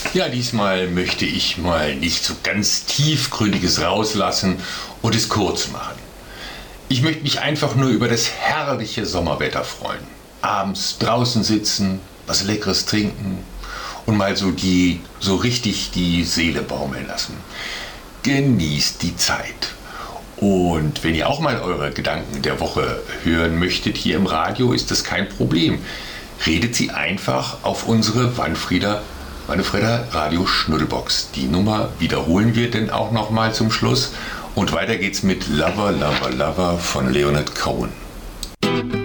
Ja, diesmal möchte ich mal nicht so ganz Tiefgründiges rauslassen und es kurz machen. Ich möchte mich einfach nur über das herrliche Sommerwetter freuen. Abends draußen sitzen, was Leckeres trinken und mal so richtig die Seele baumeln lassen. Genießt die Zeit. Und wenn ihr auch mal eure Gedanken der Woche hören möchtet hier im Radio, ist das kein Problem. Redet sie einfach auf unsere Wanfrieder Radio Schnuddelbox. Die Nummer wiederholen wir denn auch nochmal zum Schluss. Und weiter geht's mit Lover, Lover, Lover von Leonard Cohen.